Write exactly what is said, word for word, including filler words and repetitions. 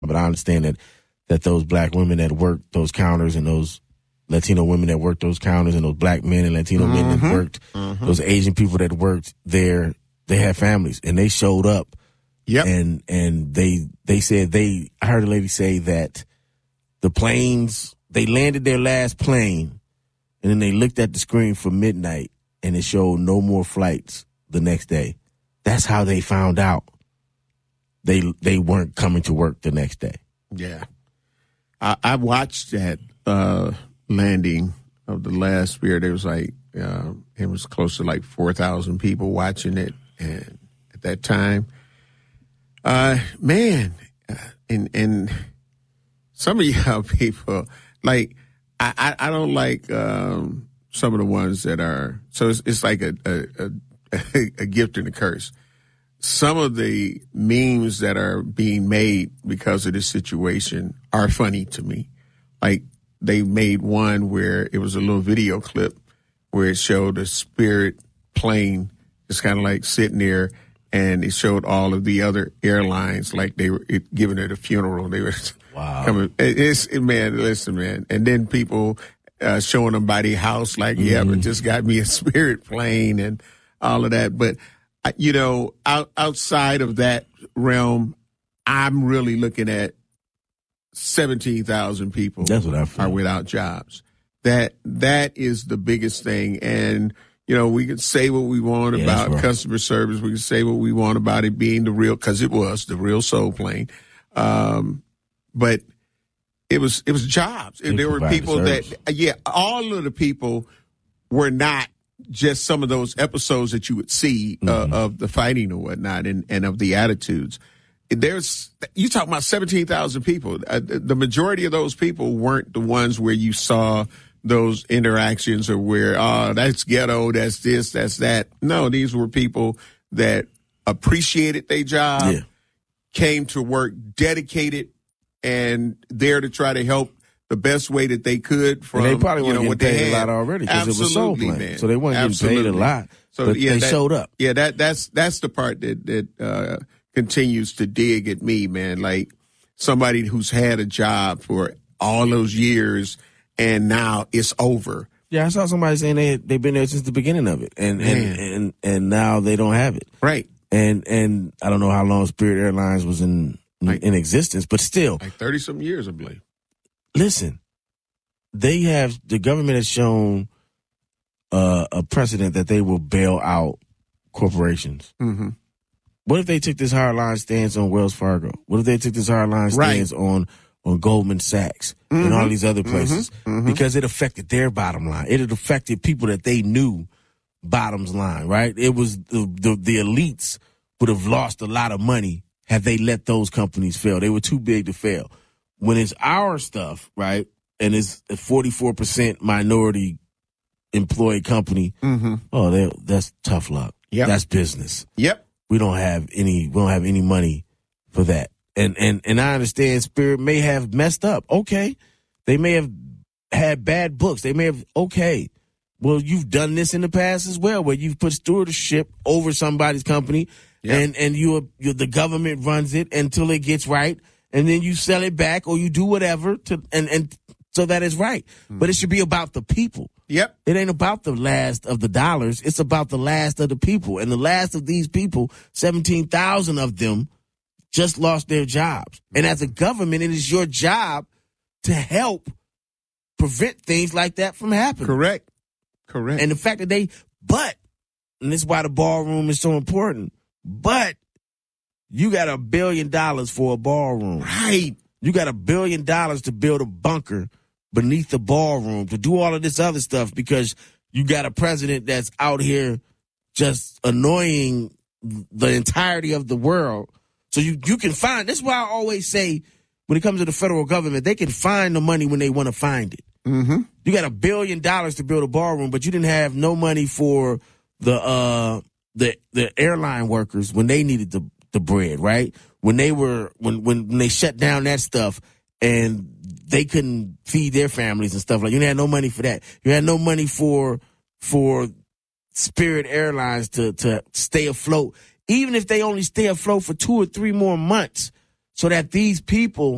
But I understand that that those black women that work those counters and those Latino women that worked those counters and those black men and Latino mm-hmm. men that worked, mm-hmm. those Asian people that worked there, they had families and they showed up. Yep. And and they they said they I heard a lady say that the planes, they landed their last plane and then they looked at the screen for midnight and it showed no more flights the next day. That's how they found out they they weren't coming to work the next day. Yeah. I, I watched that uh, landing of the last Spirit. It was like, uh, it was close to like four thousand people watching it and at that time. Uh, man, and and some of y'all people, like, I, I, I don't like um, some of the ones that are, so it's, it's like a, a, a, a gift and a curse. Some of the memes that are being made because of this situation are funny to me. Like, they made one where it was a little video clip where it showed a Spirit plane just kind of like sitting there, and it showed all of the other airlines like they were it, giving it a funeral. They were wow. coming. It, it's it, man, listen, man. And then people uh, showing them by their house, like, mm-hmm. yeah, but just got me a Spirit plane and all of that. But you know, out, outside of that realm, I'm really looking at seventeen thousand people That's what I feel. are without jobs. That that is the biggest thing. And you know, we can say what we want yeah, about right. customer service. We can say what we want about it being the real, because it was the real soul plane. Um, but it was it was jobs. It there were people that, yeah, all of the people were not just some of those episodes that you would see uh, mm-hmm. of the fighting or whatnot, and, and of the attitudes. There's you talk about seventeen thousand people. Uh, the majority of those people weren't the ones where you saw those interactions or where, oh, that's ghetto, that's this, that's that. No, these were people that appreciated their job, yeah. came to work dedicated and there to try to help the best way that they could. From, and they probably you weren't know, getting paid a lot already because it was soul plane. Man. So they weren't Absolutely. getting paid a lot, so, but yeah, they that, showed up. Yeah, that that's that's the part that, that uh, continues to dig at me, man. Like somebody who's had a job for all those years and now it's over. Yeah, I saw somebody saying they they've been there since the beginning of it, and and, and and now they don't have it. Right. And and I don't know how long Spirit Airlines was in like, in existence, but still, like thirty some years, I believe. Listen, they have the government has shown uh, a precedent that they will bail out corporations. Mm-hmm. What if they took this hardline stance on Wells Fargo? What if they took this hardline stance right. on on Goldman Sachs mm-hmm. and all these other places? Mm-hmm. Mm-hmm. Because it affected their bottom line. It had affected people that they knew bottoms line, right? It was the, the, the elites would have lost a lot of money had they let those companies fail. They were too big to fail. When it's our stuff, right, and it's a forty-four percent minority employee company, mm-hmm. oh, that's tough luck. Yep. That's business. Yep. We don't have any, we don't have any money for that. And, and, and I understand Spirit may have messed up. Okay. They may have had bad books. They may have, okay. Well, you've done this in the past as well, where you've put stewardship over somebody's company yep. and, and you you're, the government runs it until it gets right. And then you sell it back or you do whatever to, and, and so that is right. Mm. But it should be about the people. Yep. It ain't about the last of the dollars. It's about the last of the people. And the last of these people, seventeen thousand of them, just lost their jobs. And as a government, it is your job to help prevent things like that from happening. Correct. Correct. And the fact that they, but, and this is why the ballroom is so important, but you got a billion dollars for a ballroom. Right. You got a billion dollars to build a bunker beneath the ballroom, to do all of this other stuff because you got a president that's out here just annoying the entirety of the world. So you, you can find, that's why I always say when it comes to the federal government, they can find the money when they want to find it. Mm-hmm. You got a billion dollars to build a ballroom, but you didn't have no money for the uh, the the airline workers when they needed the, the bread, right? When they were when, when when they shut down that stuff and they couldn't feed their families and stuff like you had no money for that. You had no money for for Spirit Airlines to to stay afloat, even if they only stay afloat for two or three more months, so that these people